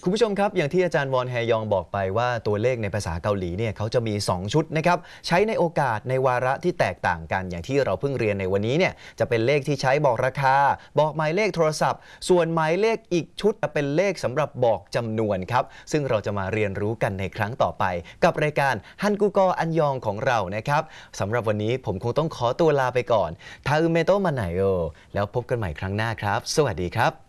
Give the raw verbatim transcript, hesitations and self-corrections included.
คุณผู้ชมครับอย่างที่อาจารย์วอนแฮยองบอกไปว่าตัวเลขในภาษาเกาหลีเนี่ยเขาจะมีสองชุดนะครับใช้ในโอกาสในวาระที่แตกต่างกันอย่างที่เราเพิ่งเรียนในวันนี้เนี่ยจะเป็นเลขที่ใช้บอกราคาบอกหมายเลขโทรศัพท์ส่วนหมายเลขอีกชุดจะเป็นเลขสำหรับบอกจำนวนครับซึ่งเราจะมาเรียนรู้กันในครั้งต่อไปกับรายการฮันกูกออันยองของเรานะครับสำหรับวันนี้ผมคงต้องขอตัวลาไปก่อนทาอึเมโตะมาไหนโอแล้วพบกันใหม่ครั้งหน้าครับสวัสดีครับ